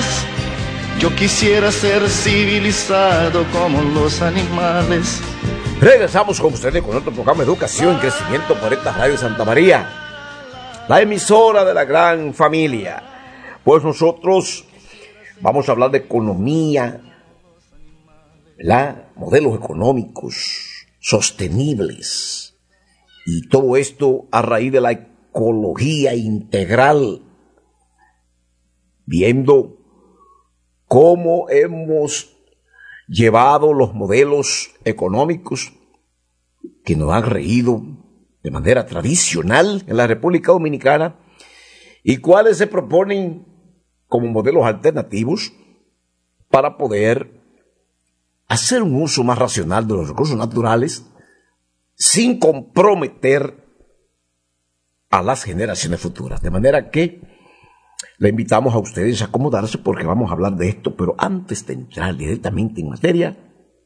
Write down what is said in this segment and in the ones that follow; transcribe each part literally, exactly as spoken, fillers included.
más. Yo quisiera ser civilizado como los animales. Regresamos con ustedes con nuestro programa Educación y Crecimiento por esta Radio Santa María, la emisora de la gran familia. Pues nosotros vamos a hablar de economía, ¿verdad? Modelos económicos sostenibles, y todo esto a raíz de la ecología integral, viendo cómo hemos llevado los modelos económicos que nos han regido de manera tradicional en la República Dominicana y cuáles se proponen como modelos alternativos para poder hacer un uso más racional de los recursos naturales sin comprometer a las generaciones futuras. De manera que le invitamos a ustedes a acomodarse porque vamos a hablar de esto, pero antes de entrar directamente en materia,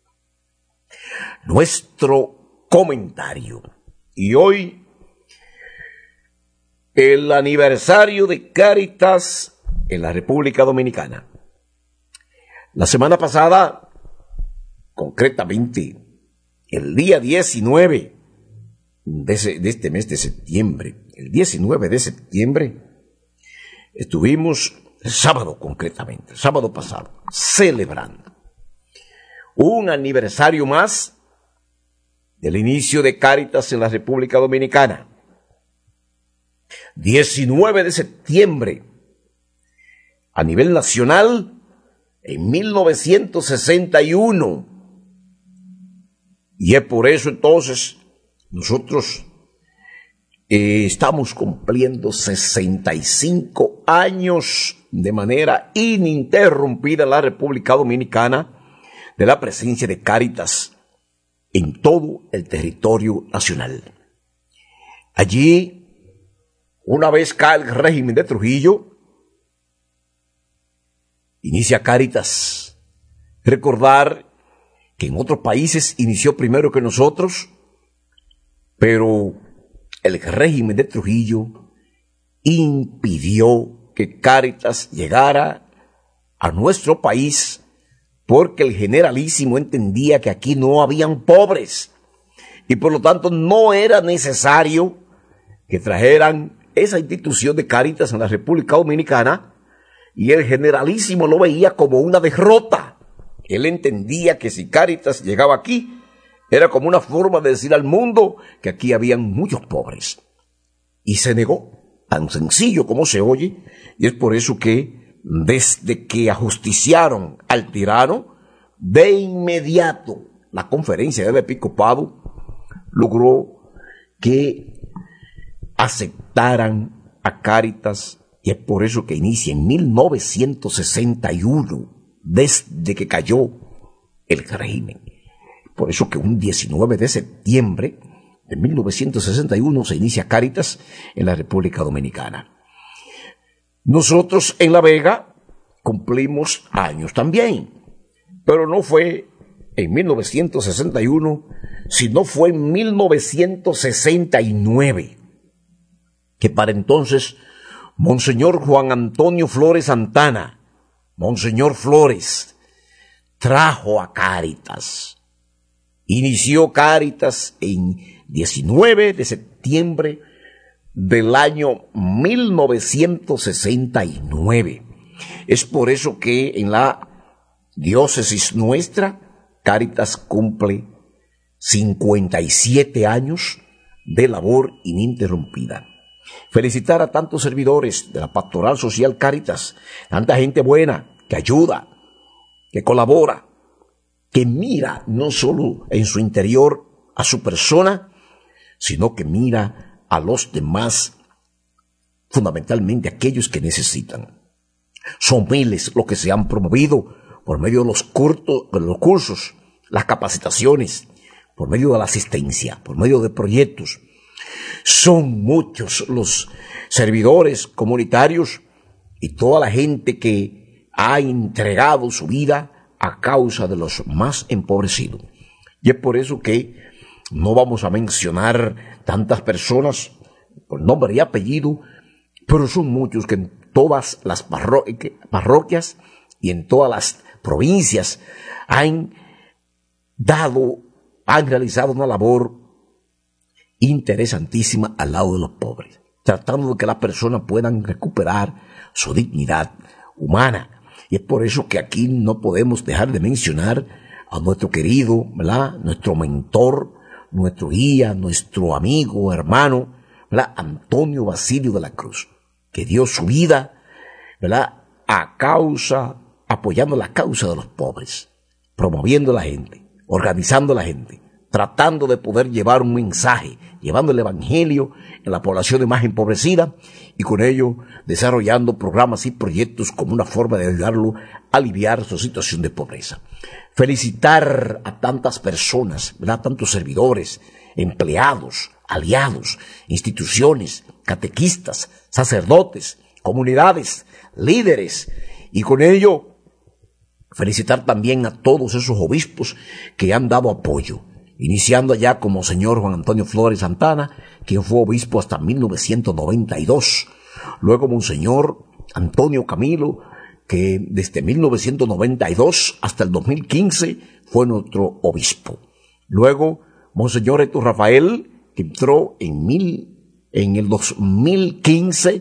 nuestro comentario. Y hoy, el aniversario de Cáritas en la República Dominicana. La semana pasada, concretamente, el día diecinueve de, ese, de este mes de septiembre, el diecinueve de septiembre, estuvimos, el sábado concretamente, el sábado pasado, celebrando un aniversario más del inicio de Cáritas en la República Dominicana. diecinueve de septiembre, a nivel nacional, en mil novecientos sesenta y uno. Y es por eso entonces nosotros eh, estamos cumpliendo sesenta y cinco años de manera ininterrumpida en la República Dominicana de la presencia de Cáritas en todo el territorio nacional. Allí, una vez cae el régimen de Trujillo, inicia Cáritas. Recordar que en otros países inició primero que nosotros, pero el régimen de Trujillo impidió que Cáritas llegara a nuestro país porque el generalísimo entendía que aquí no habían pobres y por lo tanto no era necesario que trajeran esa institución de Cáritas en la República Dominicana, y el generalísimo lo veía como una derrota. Él entendía que si Cáritas llegaba aquí era como una forma de decir al mundo que aquí habían muchos pobres, y se negó, tan sencillo como se oye. Y es por eso que desde que ajusticiaron al tirano, de inmediato la conferencia del episcopado logró que aceptaran a Cáritas, y es por eso que inicia en mil novecientos sesenta y uno, desde que cayó el régimen. Por eso que un diecinueve de septiembre de mil novecientos sesenta y uno se inicia Cáritas en la República Dominicana. Nosotros en La Vega cumplimos años también, pero no fue en mil novecientos sesenta y uno, sino fue en mil novecientos sesenta y nueve, que para entonces Monseñor Juan Antonio Flores Santana, Monseñor Flores, trajo a Cáritas. Inició Cáritas en diecinueve de septiembre del año mil novecientos sesenta y nueve. Es por eso que en la diócesis nuestra, Cáritas cumple cincuenta y siete años de labor ininterrumpida. Felicitar a tantos servidores de la Pastoral Social Cáritas, tanta gente buena que ayuda, que colabora, que mira no solo en su interior a su persona, sino que mira a los demás, fundamentalmente aquellos que necesitan. Son miles los que se han promovido por medio de los, curtos, de los cursos, las capacitaciones, por medio de la asistencia, por medio de proyectos. Son muchos los servidores comunitarios y toda la gente que ha entregado su vida a causa de los más empobrecidos. Y es por eso que no vamos a mencionar tantas personas por nombre y apellido, pero son muchos que todas las parro- parroquias y en todas las provincias han dado, han realizado una labor interesantísima al lado de los pobres, tratando de que las personas puedan recuperar su dignidad humana. Y es por eso que aquí no podemos dejar de mencionar a nuestro querido, ¿verdad?, nuestro mentor, nuestro guía, nuestro amigo, hermano, ¿verdad?, Antonio Basilio de la Cruz, que dio su vida, ¿verdad?, a causa, apoyando la causa de los pobres, promoviendo a la gente, organizando a la gente, tratando de poder llevar un mensaje, llevando el evangelio en la población más empobrecida y con ello desarrollando programas y proyectos como una forma de ayudarlo a aliviar su situación de pobreza. Felicitar a tantas personas, ¿verdad?, tantos servidores, empleados, aliados, instituciones, catequistas, sacerdotes, comunidades, líderes, y con ello felicitar también a todos esos obispos que han dado apoyo, iniciando allá como Monseñor Juan Antonio Flores Santana, quien fue obispo hasta mil novecientos noventa y dos, luego Monseñor Antonio Camilo, que desde mil novecientos noventa y dos hasta el dos mil quince fue nuestro obispo, luego Monseñor Héctor Rafael, que entró en, mil, en el dos mil quince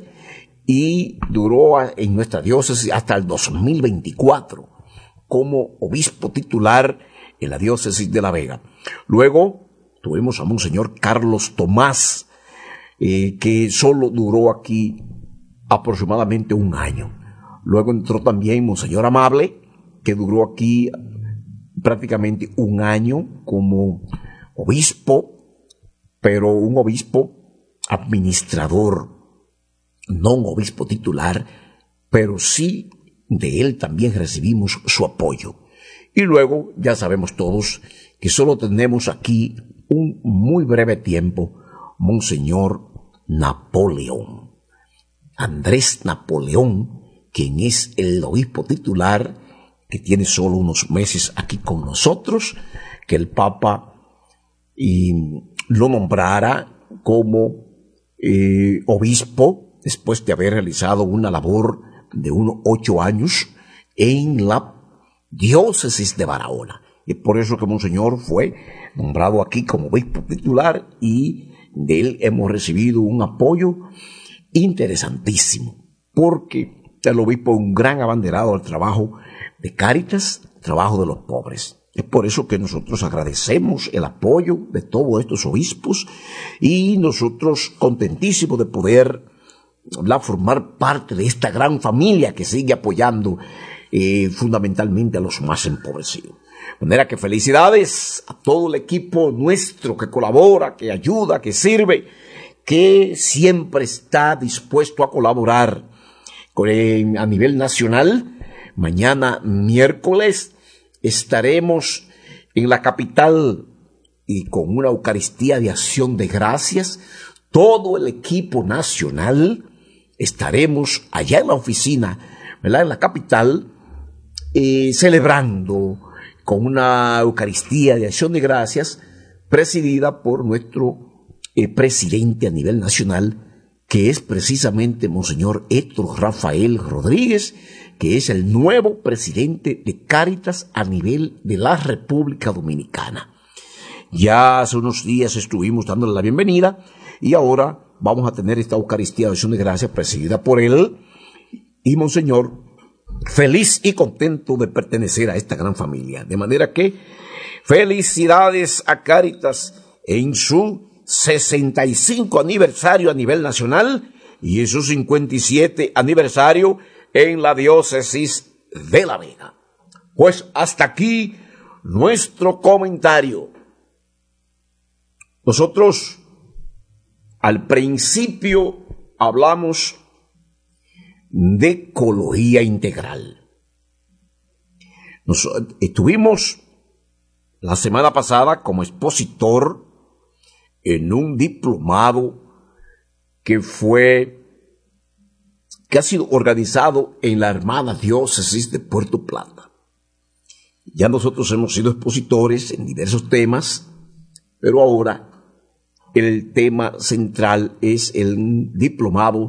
y duró en nuestra diócesis hasta el dos mil veinticuatro como obispo titular en la diócesis de La Vega. Luego tuvimos a Monseñor Carlos Tomás, eh, que solo duró aquí aproximadamente un año. Luego entró también Monseñor Amable, que duró aquí prácticamente un año como obispo, pero un obispo administrador, no un obispo titular, pero sí de él también recibimos su apoyo. Y luego ya sabemos todos que solo tenemos aquí un muy breve tiempo, Monseñor Napoleón, Andrés Napoleón, quien es el obispo titular, que tiene solo unos meses aquí con nosotros, que el Papa y lo nombrara como eh, obispo después de haber realizado una labor de unos ocho años en la diócesis de Barahona. Es por eso que Monseñor fue nombrado aquí como obispo titular y de él hemos recibido un apoyo interesantísimo, porque el obispo es un gran abanderado al trabajo de Cáritas, trabajo de los pobres. Es por eso que nosotros agradecemos el apoyo de todos estos obispos y nosotros contentísimos de poder la, formar parte de esta gran familia que sigue apoyando eh, fundamentalmente a los más empobrecidos. De manera que felicidades a todo el equipo nuestro que colabora, que ayuda, que sirve, que siempre está dispuesto a colaborar con, eh, a nivel nacional. Mañana miércoles estaremos en la capital y con una Eucaristía de acción de gracias. Todo el equipo nacional estaremos allá en la oficina, ¿verdad?, en la capital, eh, celebrando con una Eucaristía de acción de gracias presidida por nuestro eh, presidente a nivel nacional, que es precisamente Monseñor Héctor Rafael Rodríguez, que es el nuevo presidente de Cáritas a nivel de la República Dominicana. Ya hace unos días estuvimos dándole la bienvenida y ahora vamos a tener esta Eucaristía de acción de gracias presidida por él y Monseñor, feliz y contento de pertenecer a esta gran familia. De manera que felicidades a Cáritas en su sesenta y cinco aniversario a nivel nacional y en su cincuenta y siete aniversario en la diócesis de La Vega. Pues hasta aquí nuestro comentario. Nosotros al principio hablamos de ecología integral. Nos, estuvimos la semana pasada como expositor en un diplomado que fue que ha sido organizado en la hermana diócesis de Puerto Plata. Ya nosotros hemos sido expositores en diversos temas, pero ahora el tema central es el diplomado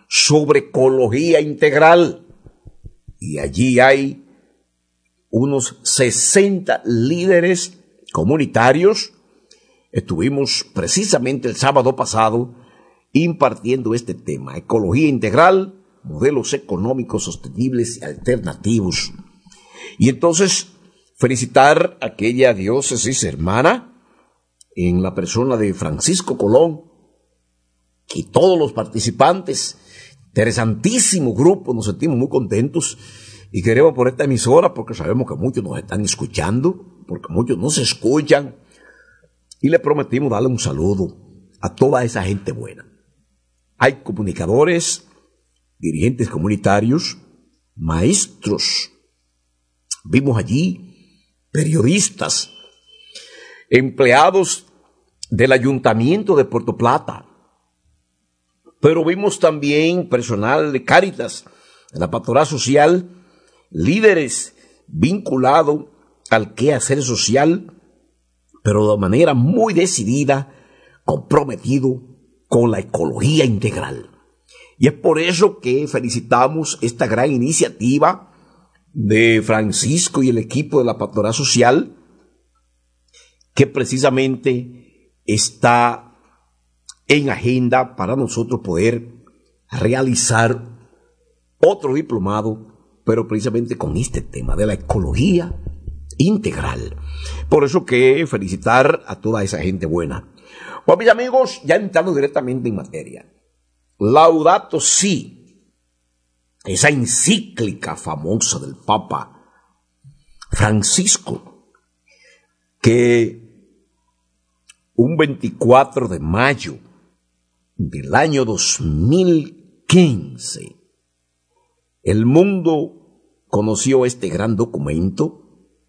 sobre ecología integral. Y allí hay unos sesenta líderes comunitarios. Estuvimos precisamente el sábado pasado impartiendo este tema, ecología integral, modelos económicos sostenibles y alternativos. Y entonces felicitar a aquella diócesis hermana en la persona de Francisco Colón y todos los participantes. Interesantísimo grupo, nos sentimos muy contentos y queremos por esta emisora porque sabemos que muchos nos están escuchando, porque muchos nos escuchan y le prometimos darle un saludo a toda esa gente buena. Hay comunicadores, dirigentes comunitarios, maestros, vimos allí periodistas, empleados del Ayuntamiento de Puerto Plata, pero vimos también personal de Cáritas, de la Pastoral Social, líderes vinculados al quehacer social, pero de manera muy decidida, comprometido con la ecología integral. Y es por eso que felicitamos esta gran iniciativa de Francisco y el equipo de la Pastoral Social, que precisamente está en agenda para nosotros poder realizar otro diplomado, pero precisamente con este tema de la ecología integral. Por eso que felicitar a toda esa gente buena. Bueno, mis amigos, ya entrando directamente en materia. Laudato Si, esa encíclica famosa del Papa Francisco, que un veinticuatro de mayo del año dos mil quince, el mundo conoció este gran documento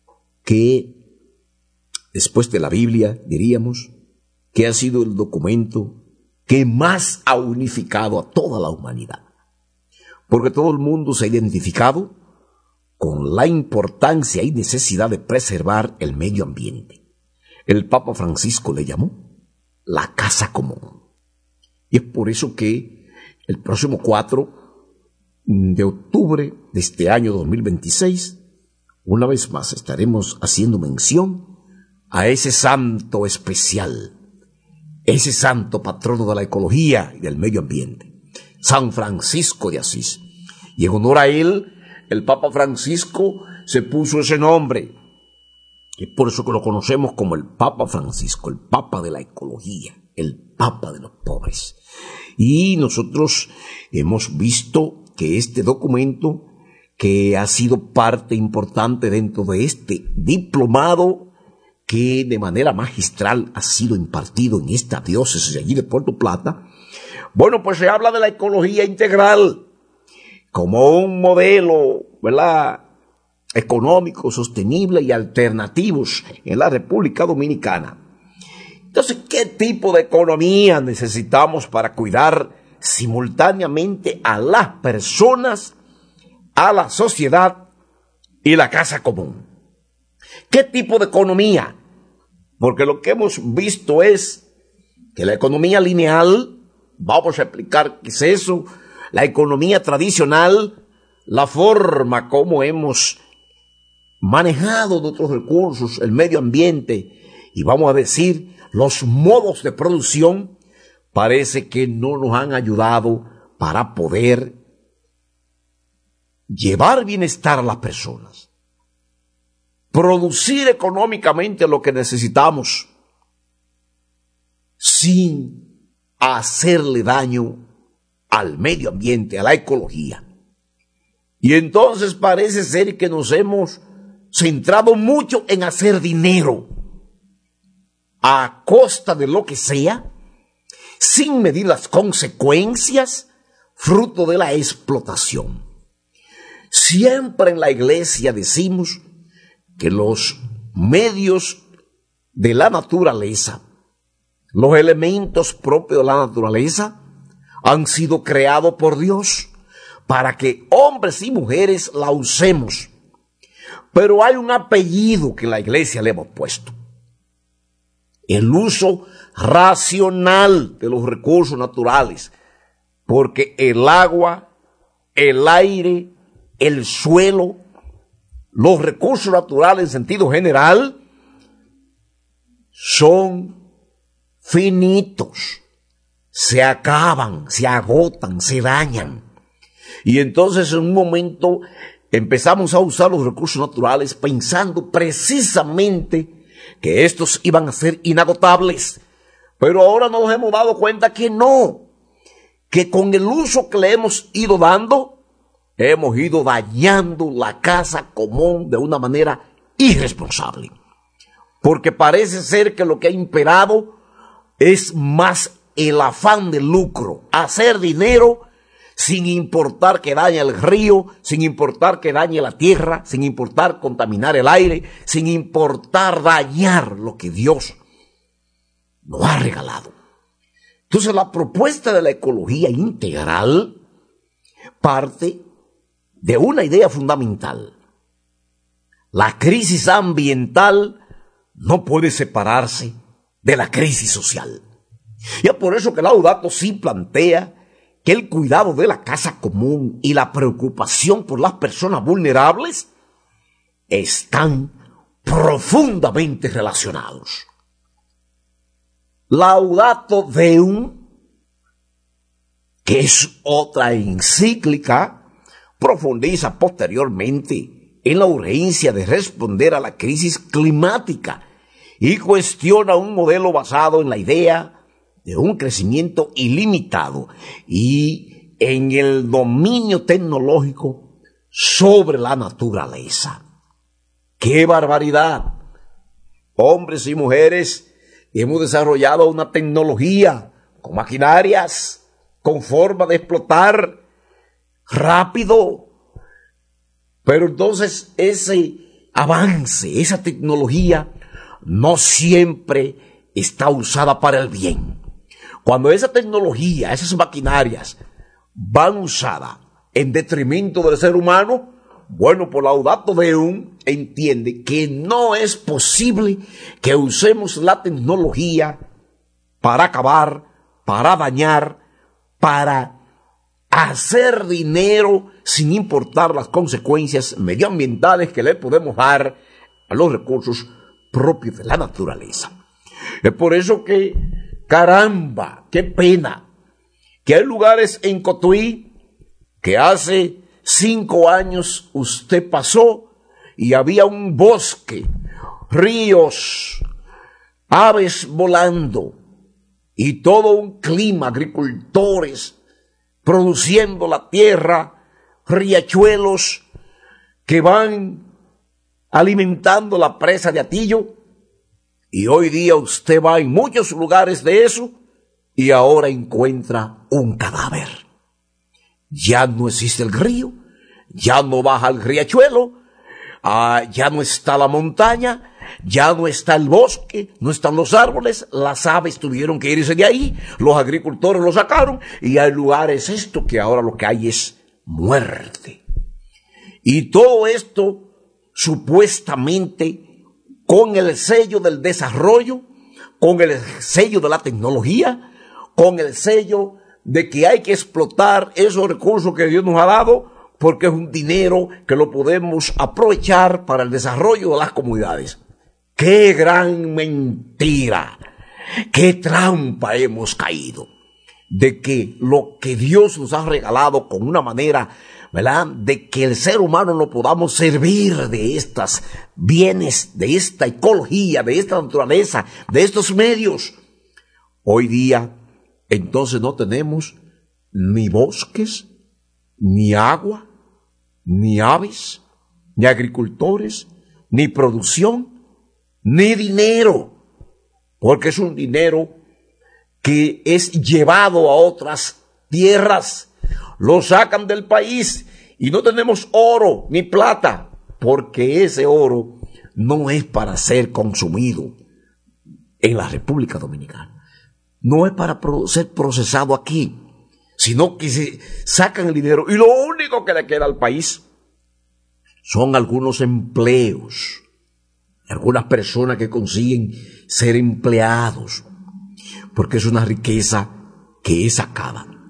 que, después de la Biblia, diríamos, que ha sido el documento que más ha unificado a toda la humanidad. Porque todo el mundo se ha identificado con la importancia y necesidad de preservar el medio ambiente. El Papa Francisco le llamó la casa común. Y es por eso que el próximo cuatro de octubre de este año dos mil veintiséis, una vez más estaremos haciendo mención a ese santo especial, ese santo patrono de la ecología y del medio ambiente, San Francisco de Asís. Y en honor a él, el Papa Francisco se puso ese nombre. Y es por eso que lo conocemos como el Papa Francisco, el Papa de la ecología, el Papa de los pobres. Y nosotros hemos visto que este documento, que ha sido parte importante dentro de este diplomado, que de manera magistral ha sido impartido en esta diócesis allí de Puerto Plata, bueno, pues se habla de la ecología integral como un modelo, ¿verdad?, económico, sostenible y alternativos en la República Dominicana. Entonces, ¿qué tipo de economía necesitamos para cuidar simultáneamente a las personas, a la sociedad y la casa común? ¿Qué tipo de economía? Porque lo que hemos visto es que la economía lineal, vamos a explicar qué es eso, la economía tradicional, la forma como hemos manejado nuestros recursos, el medio ambiente, y vamos a decir, los modos de producción, parece que no nos han ayudado para poder llevar bienestar a las personas, producir económicamente lo que necesitamos, sin hacerle daño al medio ambiente, a la ecología. Y entonces parece ser que nos hemos centrado mucho en hacer dinero a costa de lo que sea, sin medir las consecuencias, fruto de la explotación. Siempre en la iglesia decimos que los medios de la naturaleza, los elementos propios de la naturaleza, han sido creados por Dios para que hombres y mujeres la usemos. Pero hay un apellido que la iglesia le hemos puesto: el uso racional de los recursos naturales, porque el agua, el aire, el suelo, los recursos naturales en sentido general son finitos, se acaban, se agotan, se dañan. Y entonces en un momento empezamos a usar los recursos naturales pensando precisamente que estos iban a ser inagotables. Pero ahora nos hemos dado cuenta que no, que con el uso que le hemos ido dando, hemos ido dañando la casa común de una manera irresponsable. Porque parece ser que lo que ha imperado es más el afán de lucro, hacer dinero sin importar que dañe el río, sin importar que dañe la tierra, sin importar contaminar el aire, sin importar dañar lo que Dios nos ha regalado. Entonces la propuesta de la ecología integral parte de una idea fundamental. La crisis ambiental no puede separarse de la crisis social. Y es por eso que Laudato Si plantea que el cuidado de la casa común y la preocupación por las personas vulnerables están profundamente relacionados. Laudato Deum, que es otra encíclica, profundiza posteriormente en la urgencia de responder a la crisis climática y cuestiona un modelo basado en la idea de un crecimiento ilimitado y en el dominio tecnológico sobre la naturaleza. ¡Qué barbaridad! Hombres y mujeres, hemos desarrollado una tecnología con maquinarias, con forma de explotar rápido. Pero entonces ese avance, esa tecnología, no siempre está usada para el bien. Cuando esa tecnología, esas maquinarias van usadas en detrimento del ser humano, bueno, por Laudato Deum entiende que no es posible que usemos la tecnología para acabar, para dañar, para hacer dinero sin importar las consecuencias medioambientales que le podemos dar a los recursos propios de la naturaleza. Es por eso que, caramba, qué pena, que hay lugares en Cotuí que hace cinco años usted pasó y había un bosque, ríos, aves volando y todo un clima, agricultores produciendo la tierra, riachuelos que van alimentando la presa de Atillo. Y hoy día usted va en muchos lugares de eso y ahora encuentra un cadáver. Ya no existe el río, ya no baja el riachuelo, ah, ya no está la montaña, ya no está el bosque, no están los árboles, las aves tuvieron que irse de ahí, los agricultores lo sacaron y hay lugares esto que ahora lo que hay es muerte. Y todo esto supuestamente con el sello del desarrollo, con el sello de la tecnología, con el sello de que hay que explotar esos recursos que Dios nos ha dado, porque es un dinero que lo podemos aprovechar para el desarrollo de las comunidades. ¡Qué gran mentira! ¡Qué trampa hemos caído! De que lo que Dios nos ha regalado con una manera, ¿verdad?, de que el ser humano no podamos servir de estos bienes, de esta ecología, de esta naturaleza, de estos medios. Hoy día, entonces no tenemos ni bosques, ni agua, ni aves, ni agricultores, ni producción, ni dinero, porque es un dinero que es llevado a otras tierras, lo sacan del país y no tenemos oro ni plata, porque ese oro no es para ser consumido en la República Dominicana, no es para ser procesado aquí, sino que se sacan el dinero y lo único que le queda al país son algunos empleos, algunas personas que consiguen ser empleados, porque es una riqueza que es sacada.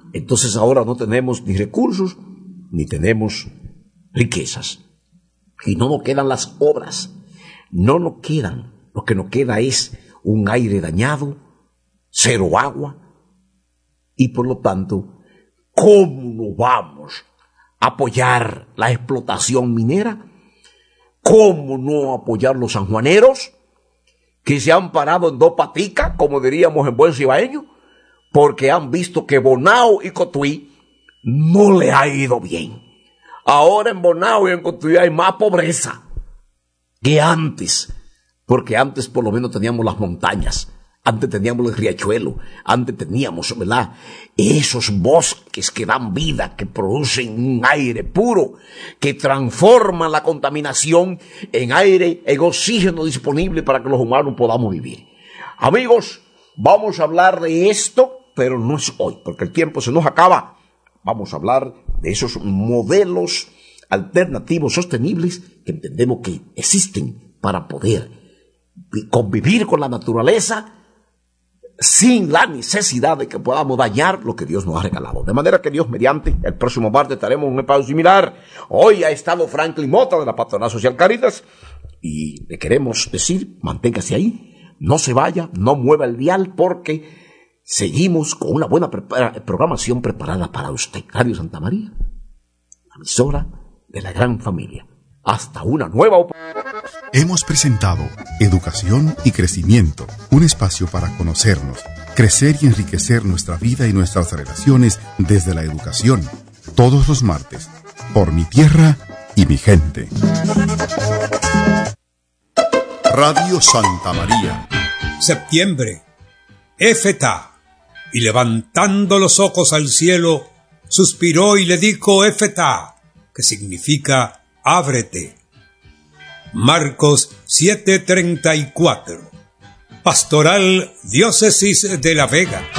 Entonces ahora no tenemos ni recursos, ni tenemos riquezas. Y no nos quedan las obras, no nos quedan. Lo que nos queda es un aire dañado, cero agua, y por lo tanto, ¿cómo nos vamos a apoyar la explotación minera? ¿Cómo no apoyar los sanjuaneros que se han parado en dos paticas, como diríamos en buen cibaeño, porque han visto que Bonao y Cotuí no le ha ido bien? Ahora en Bonao y en Cotuí hay más pobreza que antes, porque antes por lo menos teníamos las montañas, antes teníamos el riachuelo, antes teníamos, ¿verdad?, esos bosques que dan vida, que producen un aire puro, que transforman la contaminación en aire, en oxígeno disponible para que los humanos podamos vivir. Amigos, vamos a hablar de esto, pero no es hoy, porque el tiempo se nos acaba. Vamos a hablar de esos modelos alternativos sostenibles que entendemos que existen para poder convivir con la naturaleza sin la necesidad de que podamos dañar lo que Dios nos ha regalado. De manera que Dios mediante, el próximo martes estaremos en un espacio similar. Hoy ha estado Franklin Mota de la Patronal Social Caritas y le queremos decir, manténgase ahí, no se vaya, no mueva el dial, porque seguimos con una buena prepara- programación preparada para usted. Radio Santa María, la emisora de la gran familia. Hasta una nueva oportunidad. Hemos presentado Educación y Crecimiento, un espacio para conocernos, crecer y enriquecer nuestra vida y nuestras relaciones desde la educación, todos los martes, por mi tierra y mi gente. Radio Santa María. Septiembre, Éfeta, y levantando los ojos al cielo, suspiró y le dijo Éfeta, que significa ábrete. Marcos siete treinta y cuatro. Pastoral Diócesis de La Vega.